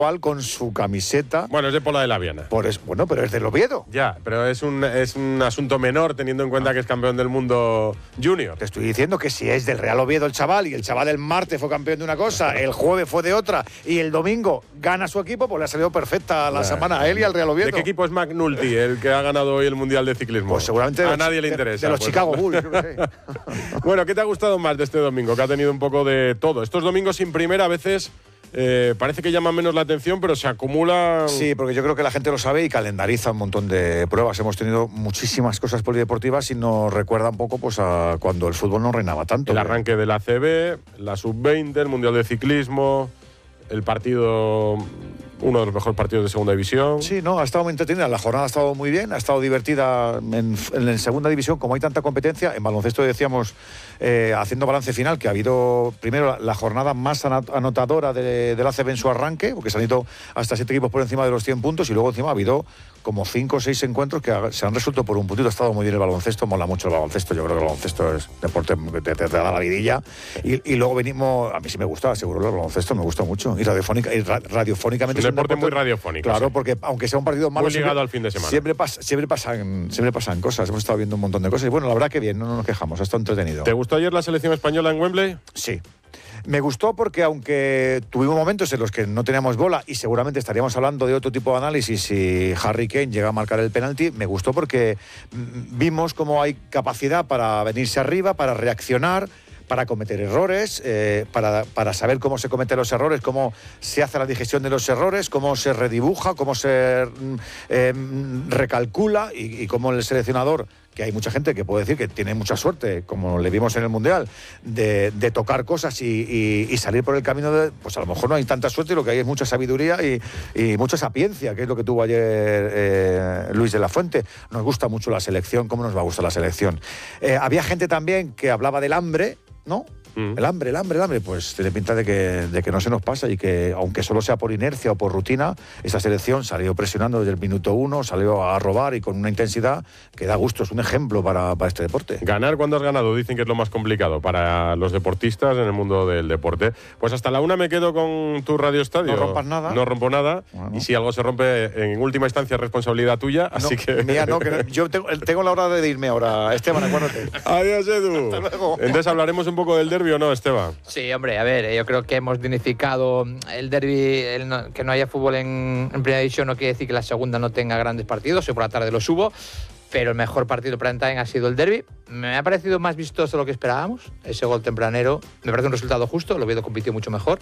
con su camiseta. Bueno, es de Pola de la Viana. Bueno, pero es del Oviedo. Ya, pero es un asunto menor teniendo en cuenta que es campeón del mundo junior. Te estoy diciendo que si es del Real Oviedo el chaval, y el chaval el martes fue campeón de una cosa, el jueves fue de otra, y el domingo gana su equipo, pues le ha salido perfecta la semana a él y al Real Oviedo. ¿De qué equipo es McNulty, el que ha ganado hoy el Mundial de Ciclismo? Pues seguramente a nadie le interesa. De los Chicago Bulls, yo qué sé. Bueno, ¿qué te ha gustado más de este domingo? Que ha tenido un poco de todo. Estos domingos sin primera a veces parece que llaman menos la atención, pero se acumulan. Sí, porque yo creo que la gente lo sabe y calendariza un montón de pruebas. Hemos tenido muchísimas cosas polideportivas y nos recuerda un poco pues a cuando el fútbol no reinaba tanto. El arranque de la ACB, la Sub-20, el Mundial de Ciclismo, el partido, uno de los mejores partidos de segunda división. Sí, no, ha estado muy entretenida. La jornada ha estado muy bien, ha estado divertida en segunda división. Como hay tanta competencia, en baloncesto decíamos, haciendo balance final, que ha habido primero la jornada más anotadora de la ACB en su arranque, porque se han ido hasta 7 equipos por encima de los 100 puntos, y luego encima ha habido como 5 o 6 encuentros que se han resuelto por un puntito. Ha estado muy bien el baloncesto, mola mucho el baloncesto. Yo creo que el baloncesto es deporte que te da la vidilla. Y luego venimos, a mí sí me gusta, seguro el baloncesto me gusta mucho. Y radiofónicamente es un deporte muy radiofónico. Claro, sí. Porque aunque sea un partido malo, muy ligado al fin de semana. Siempre pasan cosas. Hemos estado viendo un montón de cosas. Y bueno, la verdad que bien, no nos quejamos, ha estado entretenido. ¿Te gustó ayer la selección española en Wembley? Sí. Me gustó porque aunque tuvimos momentos en los que no teníamos bola y seguramente estaríamos hablando de otro tipo de análisis si Harry Kane llega a marcar el penalti, me gustó porque vimos cómo hay capacidad para venirse arriba, para reaccionar, para cometer errores, para saber cómo se cometen los errores, cómo se hace la digestión de los errores, cómo se redibuja, cómo se recalcula y cómo el seleccionador, que hay mucha gente que puede decir que tiene mucha suerte, como le vimos en el Mundial, de tocar cosas y salir por el camino pues a lo mejor no hay tanta suerte y lo que hay es mucha sabiduría y mucha sapiencia, que es lo que tuvo ayer Luis de la Fuente. Nos gusta mucho la selección, ¿cómo nos va a gustar la selección? Había gente también que hablaba del hambre, ¿no? El hambre, pues tiene pinta de que no se nos pasa y que, aunque solo sea por inercia o por rutina, esta selección salió presionando desde el minuto 1, salió a robar y con una intensidad que da gusto, es un ejemplo para este deporte. Ganar cuando has ganado dicen que es lo más complicado para los deportistas en el mundo del deporte. Pues hasta la 1 me quedo con tu Radio Estadio. No rompas nada. No rompo nada. Bueno. Y si algo se rompe, en última instancia es responsabilidad tuya, así que... Mía, no, que yo tengo la hora de irme ahora. Esteban, acuérdate. Adiós, Edu. Hasta luego. Entonces hablaremos un poco del derbi, ¿o no, Esteban? Sí, hombre, a ver, yo creo que hemos dignificado el derbi, que no haya fútbol en primera división no quiere decir que la segunda no tenga grandes partidos, hoy por la tarde los hubo, pero el mejor partido prime time ha sido el derbi. Me ha parecido más vistoso de lo que esperábamos, ese gol tempranero, me parece un resultado justo, el Oviedo compitió mucho mejor,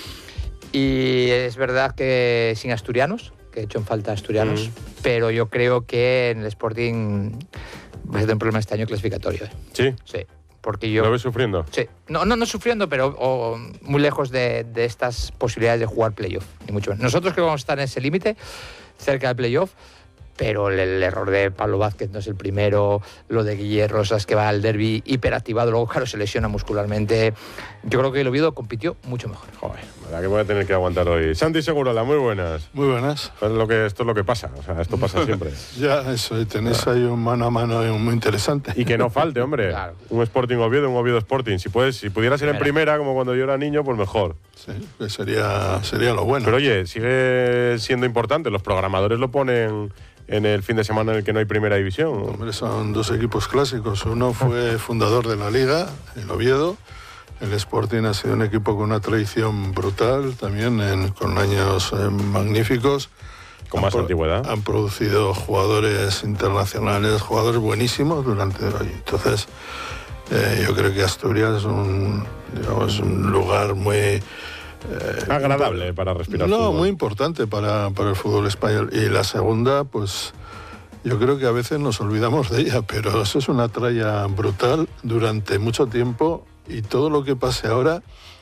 y es verdad que sin asturianos, que he hecho en falta asturianos, pero yo creo que en el Sporting va a ser un problema este año clasificatorio. ¿Sí? Sí. Porque yo... ¿Lo ves sufriendo? Sí. No sufriendo, pero muy lejos de estas posibilidades de jugar playoff, ni mucho menos. Nosotros creo que vamos a estar en ese límite, cerca del playoff, pero el error de Pablo Vázquez no es el primero, lo de Guillermo Rosas, que va al derbi hiperactivado, luego claro, se lesiona muscularmente. Yo creo que el Oviedo compitió mucho mejor. Joder, verdad que voy a tener que aguantar hoy. Santi Segurola, muy buenas. Muy buenas. Esto es lo que pasa, o sea, esto pasa siempre. Ya, eso, y tenéis ahí un mano a mano muy interesante. Y que no falte, hombre. Claro. Un Sporting Oviedo, un Oviedo Sporting. Si pudiera ser en primera, como cuando yo era niño, pues mejor. Sí, que sería lo bueno. Pero oye, sigue siendo importante. Los programadores lo ponen en el fin de semana en el que no hay primera división. Hombre, son dos equipos clásicos. Uno fue fundador de la Liga, el Oviedo. El Sporting ha sido un equipo con una tradición brutal, también con años magníficos. Con más antigüedad. Han producido jugadores internacionales, jugadores buenísimos durante hoy. Entonces, yo creo que Asturias es un lugar muy... agradable para respirar. No, fútbol. muy importante para el fútbol español. Y la segunda, pues yo creo que a veces nos olvidamos de ella, pero eso es una tralla brutal durante mucho tiempo y todo lo que pase ahora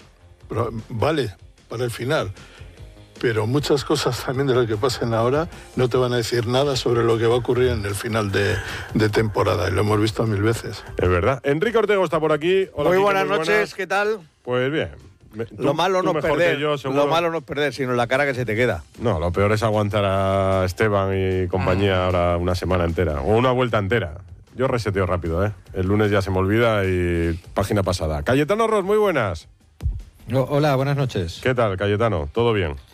vale para el final. Pero muchas cosas también de lo que pasen ahora no te van a decir nada sobre lo que va a ocurrir en el final de temporada. Y lo hemos visto 1000 veces. Es verdad. Enrique Ortego está por aquí. Hola, muy Quique, buenas muy noches, buenas. ¿qué tal? Pues bien. Lo malo no es perder, lo malo no es perder, sino la cara que se te queda. No, lo peor es aguantar a Esteban y compañía ahora una semana entera, o una vuelta entera. Yo reseteo rápido, ¿eh? El lunes ya se me olvida y página pasada. Cayetano Ros, muy buenas. Hola, buenas noches. ¿Qué tal, Cayetano? ¿Todo bien?